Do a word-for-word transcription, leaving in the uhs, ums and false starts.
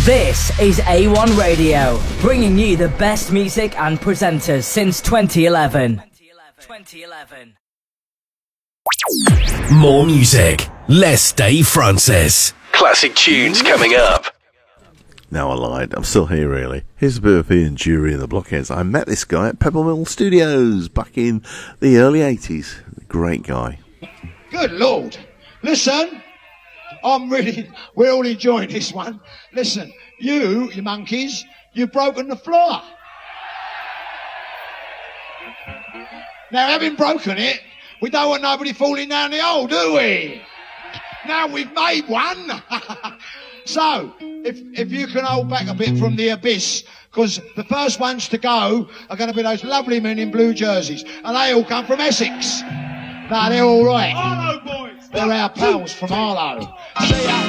This is A one Radio, bringing you the best music and presenters since twenty eleven. twenty eleven. More music, less Dave Francis. Classic tunes coming up. No, I lied. I'm still here, really. Here's a bit of Ian Jury and the Blockheads. I met this guy at Pebblemill Studios back in the early eighties. Great guy. Good Lord. Listen, I'm really, we're all enjoying this one. Listen, you, you monkeys, you've broken the floor. Now, having broken it, we don't want nobody falling down the hole, do we? Now we've made one. So, if if you can hold back a bit from the abyss, because the first ones to go are going to be those lovely men in blue jerseys, and they all come from Essex. No, they're all right. Arlo boys. They're our pals from Arlo.